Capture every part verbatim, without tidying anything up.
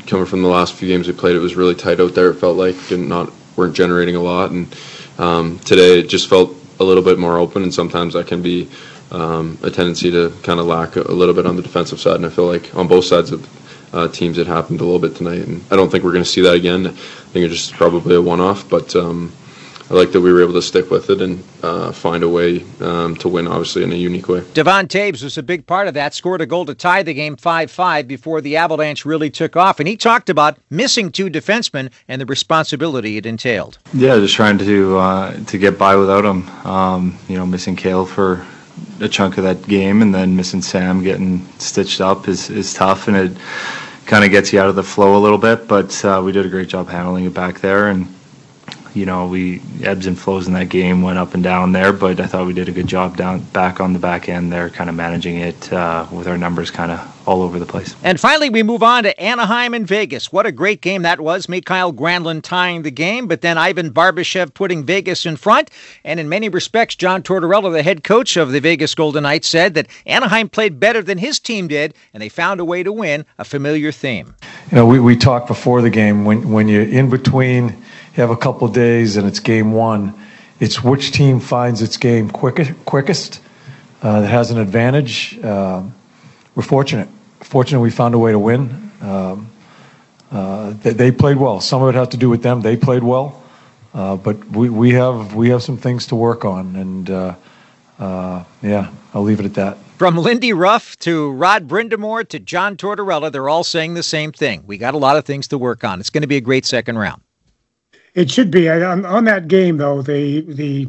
coming from the last few games we played, it was really tight out there. It felt like didn't not weren't generating a lot, and um, today it just felt a little bit more open. And sometimes that can be um, a tendency to kind of lack a, a little bit on the defensive side. And I feel like on both sides of uh, teams, it happened a little bit tonight. And I don't think we're going to see that again. I think it's just probably a one-off, but. Um, I like that we were able to stick with it and uh, find a way um, to win, obviously, in a unique way. Devon Toews was a big part of that, scored a goal to tie the game five five before the Avalanche really took off. And he talked about missing two defensemen and the responsibility it entailed. Yeah, just trying to uh, to get by without him. Um, you know, missing Cale for a chunk of that game and then missing Sam getting stitched up is, is tough, and it kind of gets you out of the flow a little bit. But uh, we did a great job handling it back there, and you know, we ebbs and flows in that game, went up and down there, but I thought we did a good job down back on the back end there, kind of managing it uh, with our numbers kind of all over the place. And finally, we move on to Anaheim and Vegas. What a great game that was. Mikhail Granlund tying the game, but then Ivan Barbashev putting Vegas in front. And in many respects, John Tortorella, the head coach of the Vegas Golden Knights, said that Anaheim played better than his team did, and they found a way to win, a familiar theme. You know, we, we talked before the game, when, when you're in between, you have a couple of days and it's game one, it's which team finds its game quickest, quickest uh, that has an advantage. Uh, we're fortunate. Fortunate we found a way to win. Um, uh, they, they played well. Some of it has to do with them. They played well. Uh, but we, we have we have some things to work on. And, uh, uh, yeah, I'll leave it at that. From Lindy Ruff to Rod Brindamore to John Tortorella, they're all saying the same thing. We got a lot of things to work on. It's going to be a great second round. It should be. On, on that game, though, the the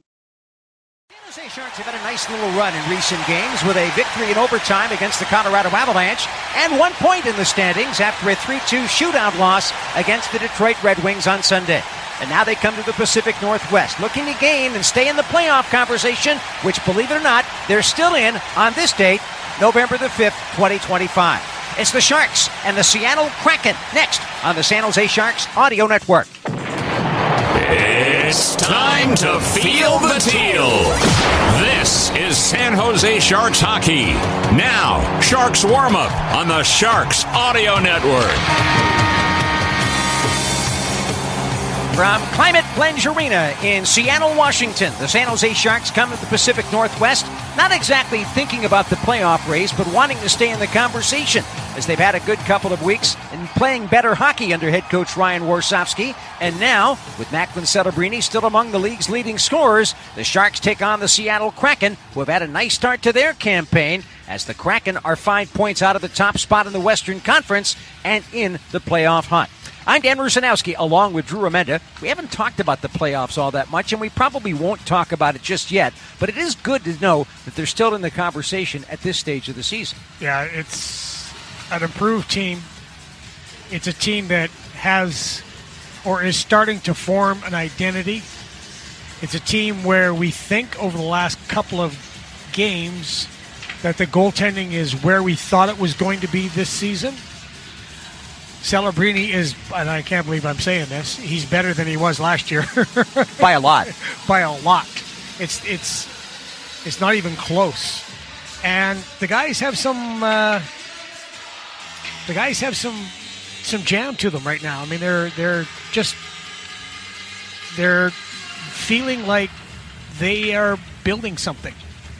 San Jose Sharks have had a nice little run in recent games with a victory in overtime against the Colorado Avalanche and one point in the standings after a three two shootout loss against the Detroit Red Wings on Sunday. And now they come to the Pacific Northwest, looking to gain and stay in the playoff conversation, which, believe it or not, they're still in on this date, November the fifth, twenty twenty-five. It's the Sharks and the Seattle Kraken next on the San Jose Sharks Audio Network. It's time to feel the teal. This is San Jose Sharks hockey. Now, Sharks warm-up on the Sharks Audio Network. From Climate Plunge Arena in Seattle, Washington, the San Jose Sharks come to the Pacific Northwest, not exactly thinking about the playoff race, but wanting to stay in the conversation, as they've had a good couple of weeks and playing better hockey under head coach Ryan Warsofsky. And now, with Macklin Celebrini still among the league's leading scorers, the Sharks take on the Seattle Kraken, who have had a nice start to their campaign, as the Kraken are five points out of the top spot in the Western Conference and in the playoff hunt. I'm Dan Rusanowski, along with Drew Amenda. We haven't talked about the playoffs all that much, and we probably won't talk about it just yet, but it is good to know that they're still in the conversation at this stage of the season. Yeah, it's an improved team. It's a team that has or is starting to form an identity. It's a team where we think over the last couple of games that the goaltending is where we thought it was going to be this season. Celebrini is, and I can't believe I'm saying this, he's better than he was last year. By a lot. By a lot. It's it's it's not even close. And the guys have some uh, the guys have some some jam to them right now. I mean, they're they're just they're feeling like they are building something.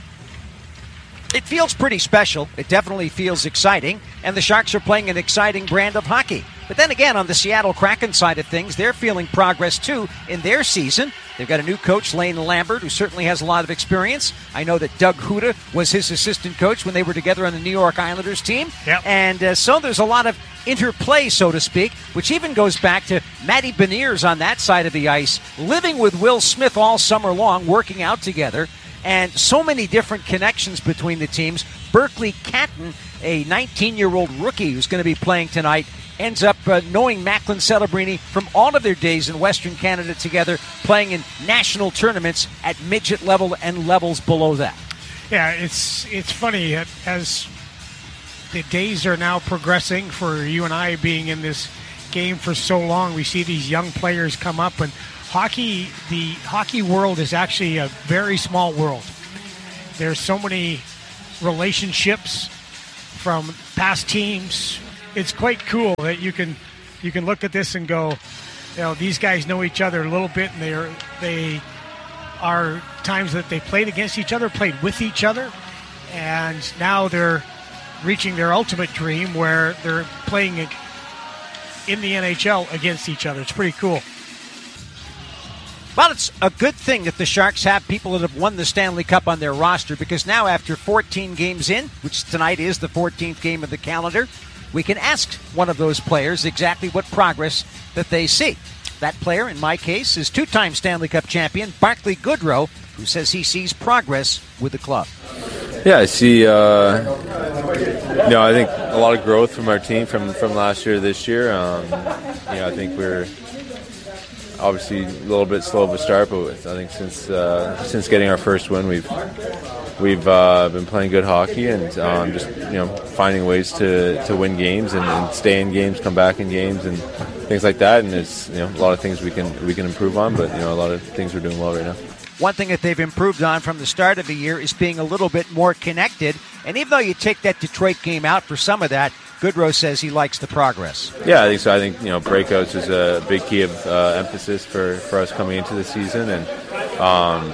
It feels pretty special. It definitely feels exciting. And the Sharks are playing an exciting brand of hockey. But then again, on the Seattle Kraken side of things, they're feeling progress, too, in their season. They've got a new coach, Lane Lambert, who certainly has a lot of experience. I know that Doug Huda was his assistant coach when they were together on the New York Islanders team. Yep. And uh, so there's a lot of interplay, so to speak, which even goes back to Matty Beniers on that side of the ice, living with Will Smith all summer long, working out together. And so many different connections between the teams. Berkeley Catton, a nineteen-year-old rookie who's going to be playing tonight, ends up uh, knowing Macklin Celebrini from all of their days in Western Canada together, playing in national tournaments at midget level and levels below that. Yeah, it's it's funny. As the days are now progressing for you and I being in this game for so long, we see these young players come up, and Hockey, the hockey world is actually a very small world. There's so many relationships from past teams, it's quite cool that you can you can look at this and go, you know, these guys know each other a little bit, and they are they are times that they played against each other, played with each other, and now they're reaching their ultimate dream where they're playing in the N H L against each other. It's pretty cool. Well, it's a good thing that the Sharks have people that have won the Stanley Cup on their roster, because now after fourteen games in, which tonight is the fourteenth game of the calendar, we can ask one of those players exactly what progress that they see. That player, in my case, is two-time Stanley Cup champion Barclay Goodrow, who says he sees progress with the club. Yeah, I see, uh, you know, I think a lot of growth from our team from, from last year to this year. Um, you know, I think we're obviously a little bit slow of a start, but I think since uh, since getting our first win, we've we've uh, been playing good hockey and um, just you know finding ways to, to win games and, and stay in games, come back in games, and things like that. And it's you know a lot of things we can we can improve on, but you know a lot of things we're doing well right now. One thing that they've improved on from the start of the year is being a little bit more connected. And even though you take that Detroit game out for some of that, Goodrow says he likes the progress. Yeah, I think so. I think, you know, breakouts is a big key of uh, emphasis for, for us coming into the season. And um,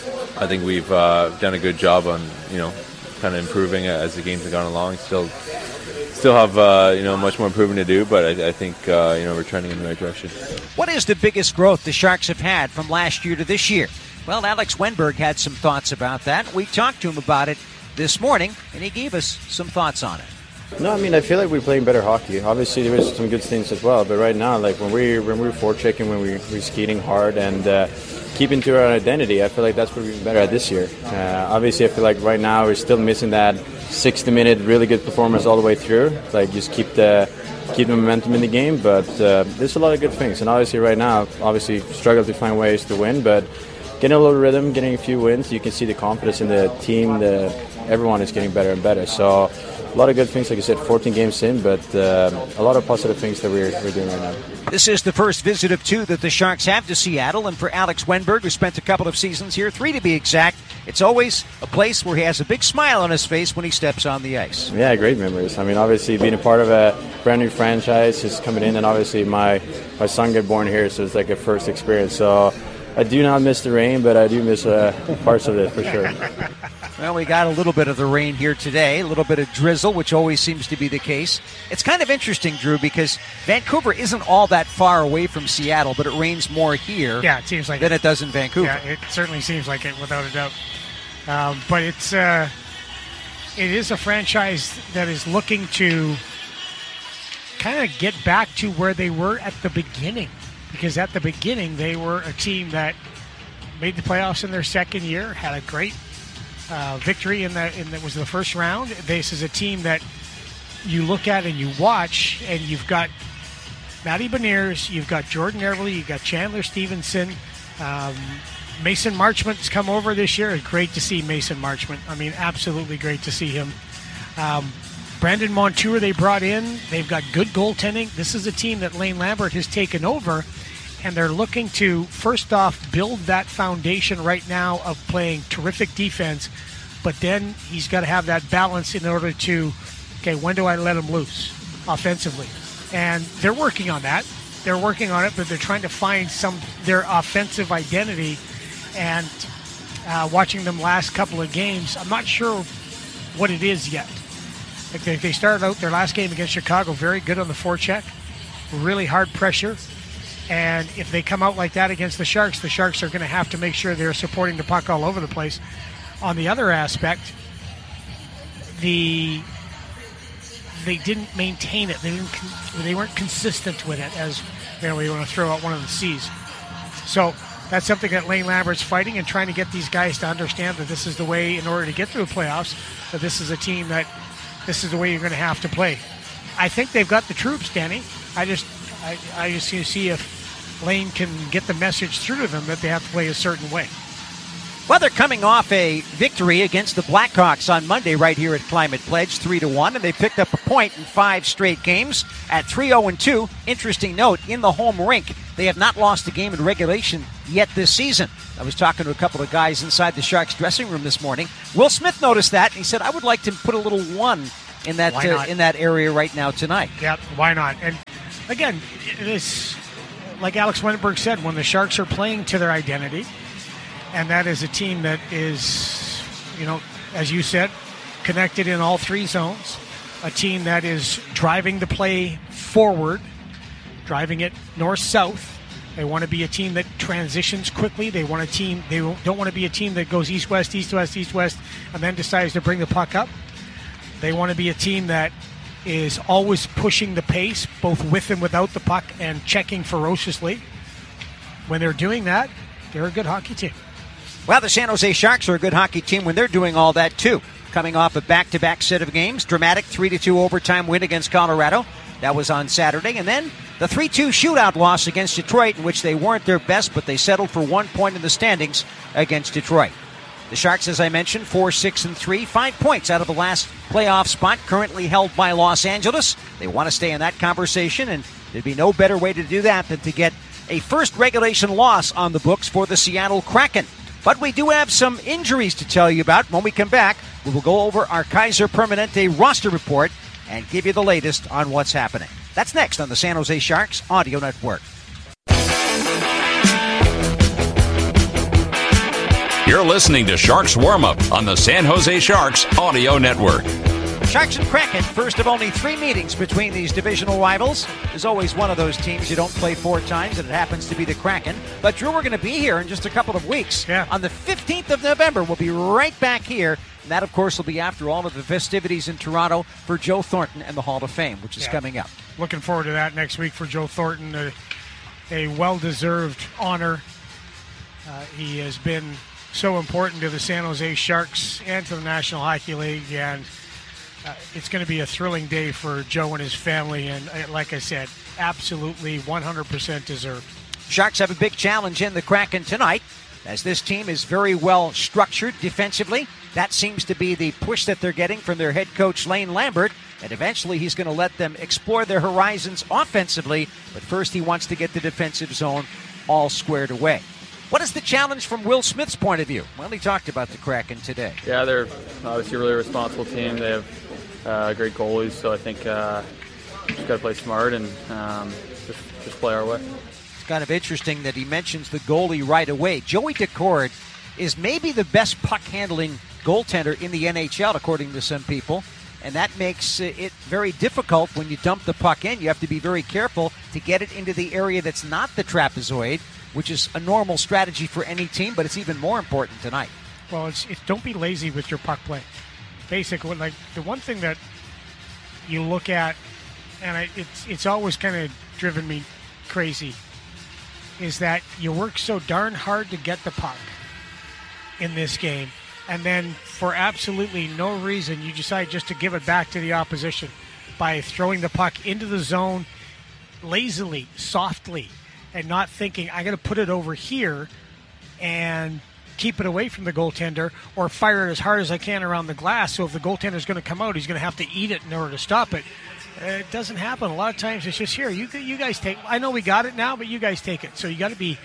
I think we've uh, done a good job on, you know, kind of improving as the games have gone along. Still still have, uh, you know, much more improvement to do, but I, I think, uh, you know, we're trending in the right direction. What is the biggest growth the Sharks have had from last year to this year? Well, Alex Wenberg had some thoughts about that. We talked to him about it this morning, and he gave us some thoughts on it. No, I mean, I feel like we're playing better hockey. Obviously, there was some good things as well, but right now, like when we when we're forechecking, when we, we're skating hard and uh, keeping to our identity, I feel like that's what we've been better at this year. Uh, obviously, I feel like right now we're still missing that sixty-minute really good performance all the way through. Like just keep the keep the momentum in the game, but uh, there's a lot of good things. And obviously, right now, obviously struggle to find ways to win, but getting a little rhythm, getting a few wins, you can see the confidence in the team. The everyone is getting better and better. So. A lot of good things, like I said, fourteen games in, but uh, a lot of positive things that we're, we're doing right now. This is the first visit of two that the Sharks have to Seattle, and for Alex Wenberg, who spent a couple of seasons here, three to be exact, it's always a place where he has a big smile on his face when he steps on the ice. Yeah, great memories. I mean, obviously, being a part of a brand new franchise, just coming in, and obviously my, my son got born here, so it's like a first experience. So I do not miss the rain, but I do miss uh, parts of it for sure. Well, we got a little bit of the rain here today, a little bit of drizzle, which always seems to be the case. It's kind of interesting, Drew, because Vancouver isn't all that far away from Seattle, but it rains more here yeah, it seems like than it, it does in Vancouver. Yeah, it certainly seems like it, without a doubt. Um, but it's uh, it is a franchise that is looking to kind of get back to where they were at the beginning, because at the beginning they were a team that made the playoffs in their second year, had a great Uh, victory in the in the, was the first round. This is a team that you look at and you watch, and you've got Matty Beniers, you've got Jordan Eberle, you've got Chandler Stevenson, um, Mason Marchment's come over this year. It's great to see Mason Marchment. I mean, absolutely great to see him. Um, Brandon Montour they brought in. They've got good goaltending. This is a team that Lane Lambert has taken over, and they're looking to, first off, build that foundation right now of playing terrific defense, but then he's got to have that balance in order to, okay, when do I let him loose offensively? And they're working on that. They're working on it, but they're trying to find some their offensive identity. And uh, watching them last couple of games, I'm not sure what it is yet. Like they, they started out their last game against Chicago very good on the forecheck, really hard pressure. And if they come out like that against the Sharks, the Sharks are going to have to make sure they're supporting the puck all over the place. On the other aspect, the they didn't maintain it. They didn't. They weren't consistent with it. As you know, we want to throw out one of the C's. So that's something that Lane Lambert's fighting and trying to get these guys to understand that this is the way, in order to get through the playoffs, that this is a team that this is the way you're going to have to play. I think they've got the troops, Danny. I just. I, I just need to see if Lane can get the message through to them that they have to play a certain way. Well, they're coming off a victory against the Blackhawks on Monday right here at Climate Pledge, three to one, and they picked up a point in five straight games at three oh and two. Interesting note, in the home rink, they have not lost a game in regulation yet this season. I was talking to a couple of guys inside the Sharks dressing room this morning. Will Smith noticed that, and he said, I would like to put a little one in that Why uh, not? in that area right now tonight. Yeah, why not? And again, it is like Alex Wenberg said, when the Sharks are playing to their identity, and that is a team that is, you know, as you said, connected in all three zones, a team that is driving the play forward, driving it north-south. They want to be a team that transitions quickly. They want a team. They don't want to be a team that goes east-west, east-west, east-west, and then decides to bring the puck up. They want to be a team that is always pushing the pace, both with and without the puck, and checking ferociously. When they're doing that, they're a good hockey team. Well, the San Jose Sharks are a good hockey team when they're doing all that, too. Coming off a back-to-back set of games, dramatic three to two overtime win against Colorado. That was on Saturday. And then the three two shootout loss against Detroit, in which they weren't their best, but they settled for one point in the standings against Detroit. The Sharks, as I mentioned, four, six, and three, five points out of the last playoff spot, currently held by Los Angeles. They want to stay in that conversation, and there'd be no better way to do that than to get a first regulation loss on the books for the Seattle Kraken. But we do have some injuries to tell you about. When we come back, we will go over our Kaiser Permanente roster report and give you the latest on what's happening. That's next on the San Jose Sharks Audio Network. You're listening to Sharks Warm-Up on the San Jose Sharks Audio Network. Sharks and Kraken, first of only three meetings between these divisional rivals. There's always one of those teams you don't play four times, and it happens to be the Kraken. But, Drew, we're going to be here in just a couple of weeks. Yeah. On the fifteenth of November, we'll be right back here. And that, of course, will be after all of the festivities in Toronto for Joe Thornton and the Hall of Fame, which is Yeah. coming up. Looking forward to that next week for Joe Thornton. A, a well-deserved honor. Uh, he has been so important to the San Jose Sharks and to the National Hockey League, and uh, it's going to be a thrilling day for Joe and his family, and uh, like I said, absolutely one hundred percent deserved. Sharks have a big challenge in the Kraken tonight, as this team is very well structured defensively. That seems to be the push that they're getting from their head coach, Lane Lambert, and eventually he's going to let them explore their horizons offensively, but first he wants to get the defensive zone all squared away. What is the challenge from Will Smith's point of view? Well, he talked about the Kraken today. Yeah, they're obviously a really responsible team. They have uh, great goalies, so I think uh, just got to play smart and um, just, just play our way. It's kind of interesting that he mentions the goalie right away. Joey Decord is maybe the best puck-handling goaltender in the N H L, according to some people, and that makes it very difficult when you dump the puck in. You have to be very careful to get it into the area that's not the trapezoid, which is a normal strategy for any team, but it's even more important tonight. Well, it's, it's don't be lazy with your puck play. Basically, like the one thing that you look at, and I, it's it's always kind of driven me crazy, is that you work so darn hard to get the puck in this game, and then for absolutely no reason you decide just to give it back to the opposition by throwing the puck into the zone lazily, softly, and not thinking, I got to put it over here and keep it away from the goaltender, or fire it as hard as I can around the glass, so if the goaltender's going to come out, he's going to have to eat it in order to stop it. Uh, it doesn't happen. A lot of times it's just, here, you you guys take, I know we got it now, but you guys take it. So you got to be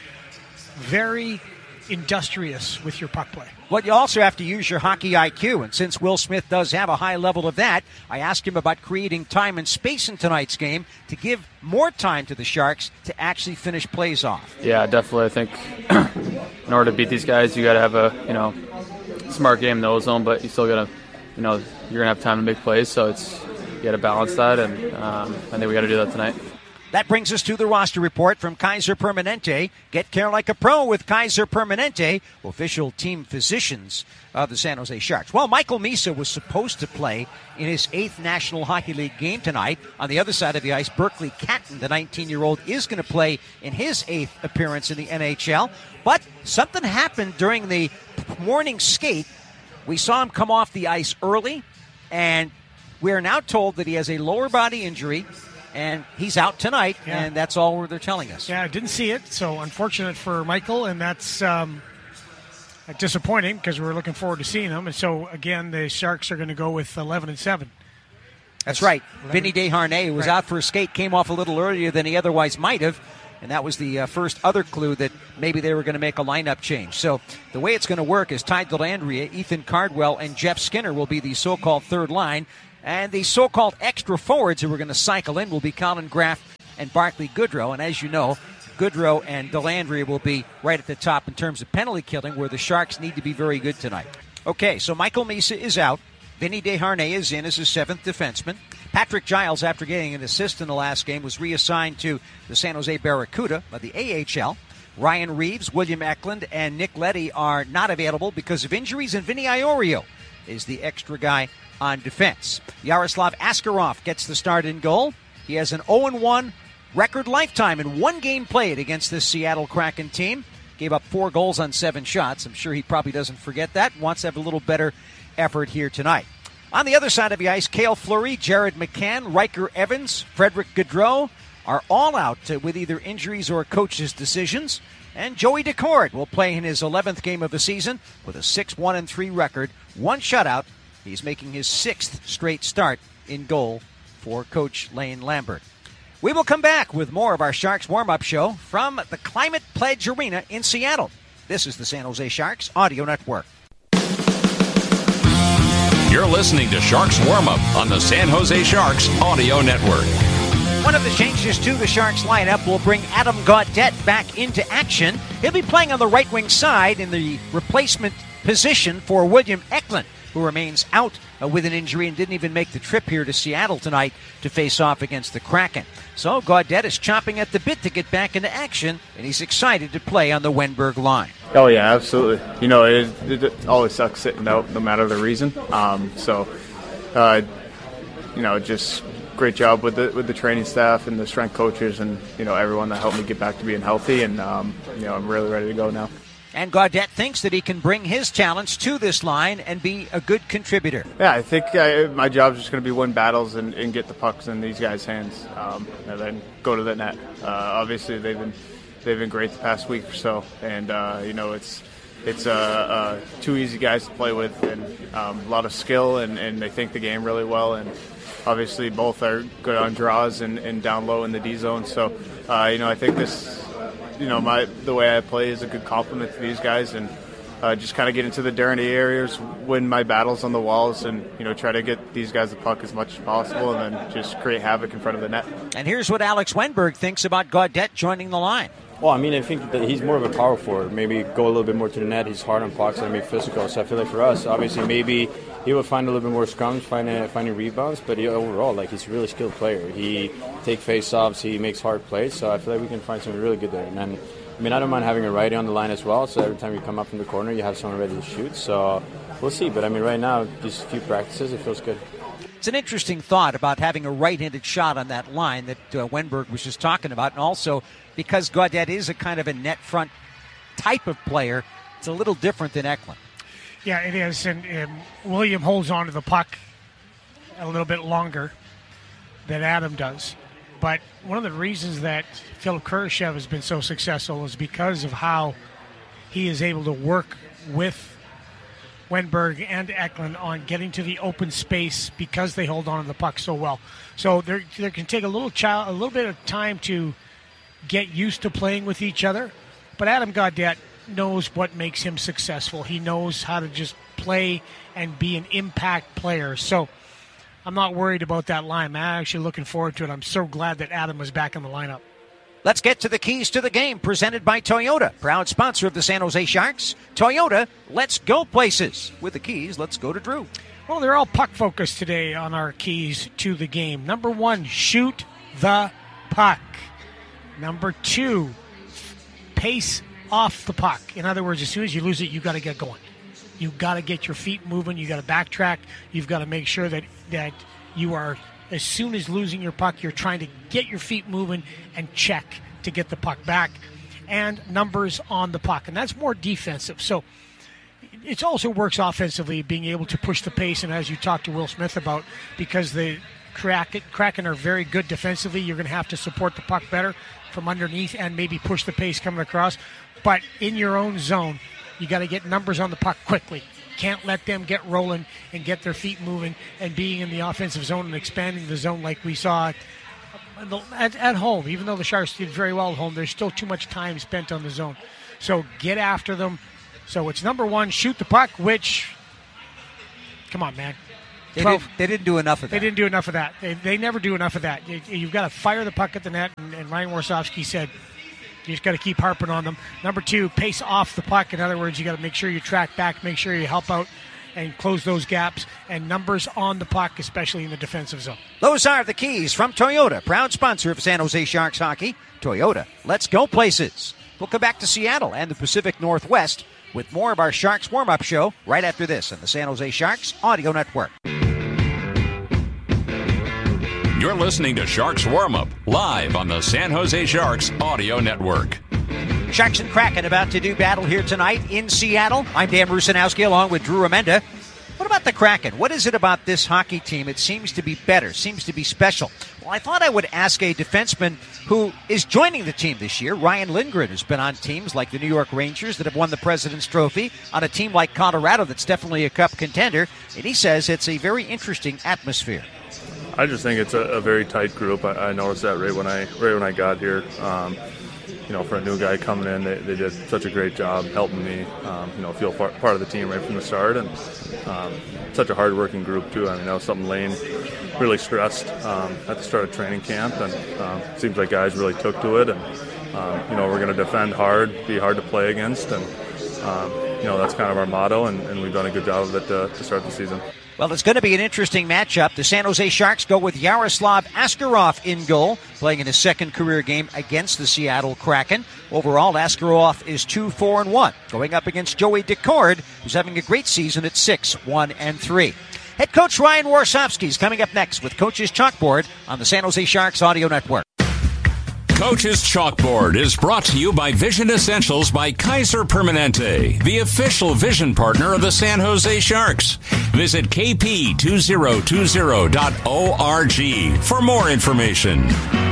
very industrious with your puck play. Well, you also have to use your hockey I Q, and since Will Smith does have a high level of that, I asked him about creating time and space in tonight's game to give more time to the Sharks to actually finish plays off. Yeah, definitely. I think in order to beat these guys, you got to have a you know smart game in the ozone, but you still got to you know you're gonna have time to make plays, so it's you got to balance that, and um, I think we got to do that tonight. That brings us to the roster report from Kaiser Permanente. Get care like a pro with Kaiser Permanente, official team physicians of the San Jose Sharks. Well, Michael Misa was supposed to play in his eighth National Hockey League game tonight. On the other side of the ice, Berkeley Catton, the nineteen-year-old, is going to play in his eighth appearance in the N H L. But something happened during the morning skate. We saw him come off the ice early, and we are now told that he has a lower body injury, and he's out tonight, yeah. and that's all they're telling us. Yeah, I didn't see it, so unfortunate for Michael, and that's um, disappointing because we were looking forward to seeing him. And so, again, the Sharks are going to go with eleven and seven. That's right. Vinny Desharnais, who was right. out for a skate, came off a little earlier than he otherwise might have, and that was the uh, first other clue that maybe they were going to make a lineup change. So the way it's going to work is Ty Dellandrea, Ethan Cardwell, and Jeff Skinner will be the so-called third line. And the so-called extra forwards who are going to cycle in will be Colin Graff and Barclay Goodrow. And as you know, Goodrow and Delandria will be right at the top in terms of penalty killing, where the Sharks need to be very good tonight. Okay, so Michael Misa is out. Vinny Desharnais is in as his seventh defenseman. Patrick Giles, after getting an assist in the last game, was reassigned to the San Jose Barracuda by the A H L. Ryan Reeves, William Eklund, and Nick Leddy are not available because of injuries, and Vinny Iorio is the extra guy on defense. Yaroslav Askarov gets the start in goal. He has an oh and one record lifetime in one game played against this Seattle Kraken team. Gave up four goals on seven shots. I'm sure he probably doesn't forget that. Wants to have a little better effort here tonight. On the other side of the ice, Cale Fleury, Jared McCann, Riker Evans, Frederick Gaudreau are all out with either injuries or coaches' decisions. And Joey Decord will play in his eleventh game of the season with a six one and three record, one shutout. He's making his sixth straight start in goal for Coach Lane Lambert. We will come back with more of our Sharks warm-up show from the Climate Pledge Arena in Seattle. This is the San Jose Sharks Audio Network. You're listening to Sharks Warm-Up on the San Jose Sharks Audio Network. One of the changes to the Sharks lineup will bring Adam Gaudette back into action. He'll be playing on the right wing side in the replacement position for William Eklund, who remains out uh, with an injury and didn't even make the trip here to Seattle tonight to face off against the Kraken. So Gaudette is chomping at the bit to get back into action, and he's excited to play on the Wenberg line. Oh, yeah, absolutely. You know, it, it, it always sucks sitting out no matter the reason. Um, so, uh, you know, just great job with the with the training staff and the strength coaches and, you know, everyone that helped me get back to being healthy. And, um, you know, I'm really ready to go now. And Gaudette thinks that he can bring his talents to this line and be a good contributor. Yeah, I think uh, my job is just going to be win battles and, and get the pucks in these guys' hands, um, and then go to the net. Uh, obviously, they've been they've been great the past week or so, and uh, you know it's it's uh, uh, two easy guys to play with, and um, a lot of skill, and, and they think the game really well, and obviously both are good on draws and, and down low in the D zone. So uh, you know I think this. You know, my the way I play is a good compliment to these guys, and uh, just kind of get into the dirty areas, win my battles on the walls, and, you know, try to get these guys the puck as much as possible, and then just create havoc in front of the net. And here's what Alex Wenberg thinks about Gaudette joining the line. Well, I mean, I think that he's more of a power forward. Maybe go a little bit more to the net. He's hard on pucks and maybe physical. So I feel like for us, obviously, maybe he will find a little bit more scrums, finding finding rebounds. But he, overall, like he's a really skilled player. He takes face-offs. He makes hard plays. So I feel like we can find something really good there. And then, I mean, I don't mind having a righty on the line as well. So every time you come up from the corner, you have someone ready to shoot. So we'll see. But I mean, right now, just a few practices, it feels good. It's an interesting thought about having a right-handed shot on that line that uh, Wenberg was just talking about. And also, because Gaudette is a kind of a net front type of player, it's a little different than Eklund. Yeah, it is. And, and William holds on to the puck a little bit longer than Adam does. But one of the reasons that Philip Kurashev has been so successful is because of how he is able to work with Wenberg and Eklund on getting to the open space because they hold on to the puck so well. So there, there can take a little child, a little bit of time to get used to playing with each other. But Adam Gaudette knows what makes him successful. He knows how to just play and be an impact player. So I'm not worried about that line. I'm actually looking forward to it. I'm so glad that Adam was back in the lineup. Let's get to the keys to the game, presented by Toyota, proud sponsor of the San Jose Sharks. Toyota, let's go places. With the keys, let's go to Drew. Well, they're all puck-focused today on our keys to the game. Number one, shoot the puck. Number two, pace off the puck. In other words, as soon as you lose it, you got to get going. You got to get your feet moving. You got to backtrack. You've got to make sure that that you are, as soon as losing your puck, you're trying to get your feet moving and check to get the puck back. And numbers on the puck. And that's more defensive. So it also works offensively, being able to push the pace. And as you talked to Will Smith about, because the Kraken are very good defensively, you're going to have to support the puck better from underneath and maybe push the pace coming across. But in your own zone, you got to get numbers on the puck quickly. Can't let them get rolling and get their feet moving and being in the offensive zone and expanding the zone like we saw at, at home. Even though the Sharks did very well at home, there's still too much time spent on the zone. So get after them. So it's number one, shoot the puck, which, come on, man. They, twelve. didn't, they didn't do enough of that. They didn't do enough of that. They, they never do enough of that. You, you've got to fire the puck at the net, and, and Ryan Warsofsky said you just got to keep harping on them. Number two, pace off the puck. In other words, you got to make sure you track back, make sure you help out and close those gaps, and numbers on the puck, especially in the defensive zone. Those are the keys from Toyota, proud sponsor of San Jose Sharks hockey. Toyota, let's go places. We'll come back to Seattle and the Pacific Northwest with more of our Sharks warm-up show right after this on the San Jose Sharks Audio Network. You're listening to Sharks Warm-Up, live on the San Jose Sharks Audio Network. Sharks and Kraken about to do battle here tonight in Seattle. I'm Dan Rusanowski along with Drew Amenda. What about the Kraken? What is it about this hockey team? It seems to be better, seems to be special. Well, I thought I would ask a defenseman who is joining the team this year. Ryan Lindgren has been on teams like the New York Rangers that have won the President's Trophy, on a team like Colorado that's definitely a cup contender, and he says it's a very interesting atmosphere. I just think it's a, a very tight group. I, I noticed that right when I right when I got here. Um, you know, for a new guy coming in, they, they did such a great job helping me, um, you know, feel part, part of the team right from the start. And um, such a hard-working group, too. I mean, that was something Lane really stressed um, at the start of training camp. And um, it seems like guys really took to it. And, um, you know, we're going to defend hard, be hard to play against. And, um, you know, that's kind of our motto. And, and we've done a good job of it to, to start the season. Well, it's going to be an interesting matchup. The San Jose Sharks go with Yaroslav Askarov in goal, playing in his second career game against the Seattle Kraken. Overall, Askarov is two four and one, going up against Joey Decord, who's having a great season at six one and three. Head coach Ryan Warsofsky is coming up next with Coach's Chalkboard on the San Jose Sharks Audio Network. Coach's Chalkboard is brought to you by Vision Essentials by Kaiser Permanente, the official vision partner of the San Jose Sharks. Visit k p two thousand twenty dot org for more information.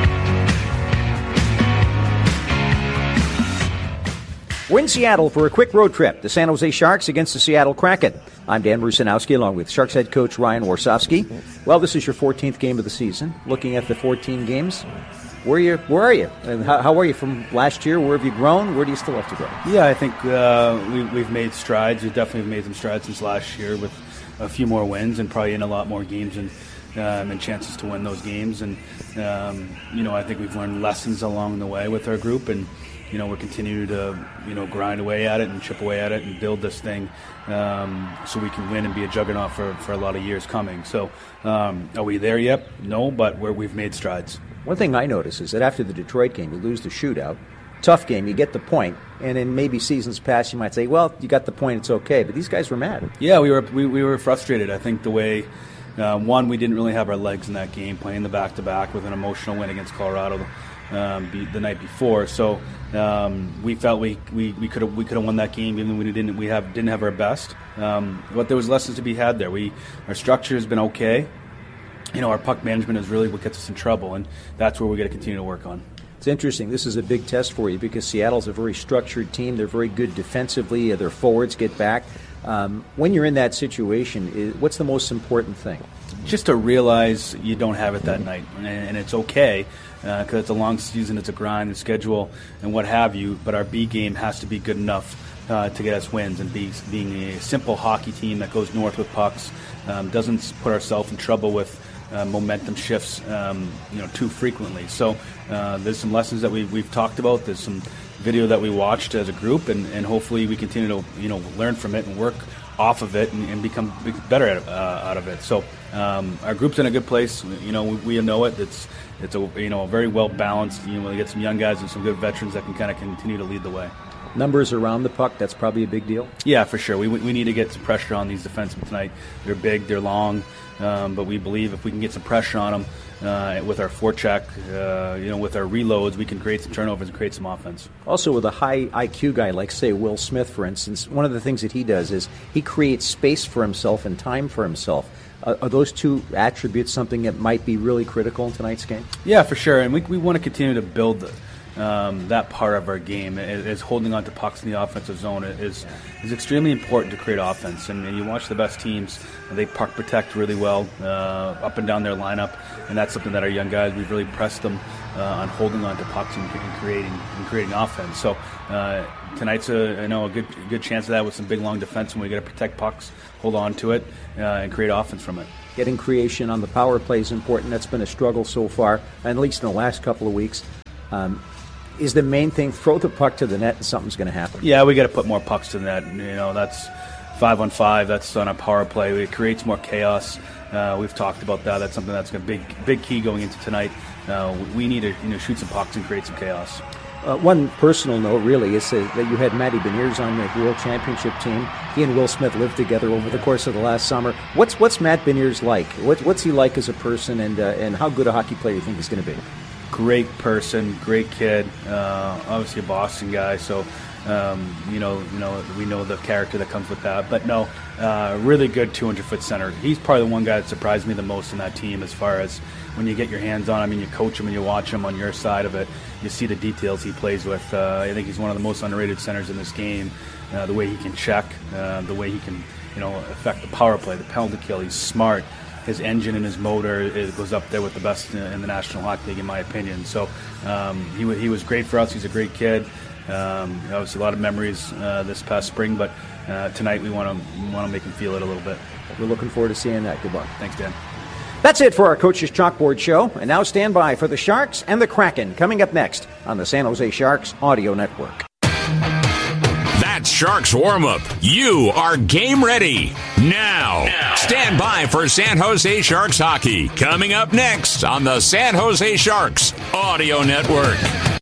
We're in Seattle for a quick road trip. The San Jose Sharks against the Seattle Kraken. I'm Dan Rusanowski along with Sharks head coach Ryan Warsofsky. Well, this is your fourteenth game of the season. Looking at the fourteen games, Where are you? Where are you? And how, how are you from last year? Where have you grown? Where do you still have to grow? Yeah, I think uh, we, we've made strides. We've definitely made some strides since last year with a few more wins and probably in a lot more games and um, and chances to win those games. And um, you know, I think we've learned lessons along the way with our group, and you know, we're continuing to you know grind away at it and chip away at it and build this thing um, so we can win and be a juggernaut for, for a lot of years coming. So, um, are we there yet? No, but we're, we've made strides. One thing I notice is that after the Detroit game, you lose the shootout. Tough game, you get the point, and in maybe seasons past, you might say, well, you got the point, it's okay. But these guys were mad. Yeah, we were we, we were frustrated. I think the way, uh, one, we didn't really have our legs in that game, playing the back-to-back with an emotional win against Colorado um, be, the night before. So um, we felt we we we could have we could have won that game, even when we didn't we have didn't have our best. Um, but there was lessons to be had there. We our structure has been okay. You know, our puck management is really what gets us in trouble, and that's where we got to continue to work on. It's interesting. This is a big test for you because Seattle's a very structured team. They're very good defensively. Their forwards get back. Um, when you're in that situation, is, what's the most important thing? Just to realize you don't have it that night, and, and it's okay because uh, it's a long season, it's a grind, and schedule, and what have you. But our B game has to be good enough uh, to get us wins, and be, being a simple hockey team that goes north with pucks, um, doesn't put ourselves in trouble with Uh, momentum shifts, um, you know, too frequently. So uh, there's some lessons that we, we've talked about. There's some video that we watched as a group, and, and hopefully we continue to, you know, learn from it and work off of it and, and become better at, uh, out of it. So um, our group's in a good place. You know, we, we know it. It's it's a you know a very well balanced. You know, we get some young guys and some good veterans that can kind of continue to lead the way. Numbers around the puck, that's probably a big deal. Yeah, for sure. We we need to get some pressure on these defensemen tonight. They're big, they're long, um, but we believe if we can get some pressure on them uh, with our forecheck, uh, you know, with our reloads, we can create some turnovers and create some offense. Also, with a high I Q guy like, say, Will Smith, for instance, one of the things that he does is he creates space for himself and time for himself. Uh, are those two attributes something that might be really critical in tonight's game? Yeah, for sure. And we we want to continue to build the um, that part of our game is, is holding on to pucks in the offensive zone is is extremely important to create offense. And, and you watch the best teams, they puck protect really well uh, up and down their lineup, and that's something that our young guys, we've really pressed them uh, on holding on to pucks and, and creating and creating offense. So uh, tonight's a, I know a good good chance of that with some big long defense when we got to protect pucks, hold on to it, uh, and create offense from it. Getting creation on the power play is important. That's been a struggle so far, at least in the last couple of weeks. Um, is the main thing, throw the puck to the net and something's going to happen. Yeah, we got to put more pucks to the net. You know, that's five on five. That's on a power play. It creates more chaos. Uh, we've talked about that. That's something that's a big, big key going into tonight. Uh, we need to, you know, shoot some pucks and create some chaos. Uh, one personal note, really, is uh, that you had Matty Beniers on the World Championship team. He and Will Smith lived together over the course of the last summer. What's what's Matt Beniers like? What, what's he like as a person, and uh, and how good a hockey player do you think he's going to be? Great person, great kid. Uh, obviously a Boston guy, so um, you know, you know, we know the character that comes with that. But no, uh, really good two hundred foot center. He's probably the one guy that surprised me the most in that team, as far as when you get your hands on him and you coach him and you watch him on your side of it, you see the details he plays with. Uh, I think he's one of the most underrated centers in this game. Uh, the way he can check, uh, the way he can, you know, affect the power play, the penalty kill. He's smart. His engine and his motor, it goes up there with the best in the National Hockey League, in my opinion. So um, he, w- he was great for us. He's a great kid. Um, obviously, a lot of memories uh, this past spring, but uh, tonight we want to want to make him feel it a little bit. We're looking forward to seeing that. Good luck. Thanks, Dan. That's it for our Coach's Chalkboard show. And now stand by for the Sharks and the Kraken coming up next on the San Jose Sharks Audio Network. That's Sharks warm-up. You are game ready. Now, now, stand by for San Jose Sharks hockey. Coming up next on the San Jose Sharks Audio Network.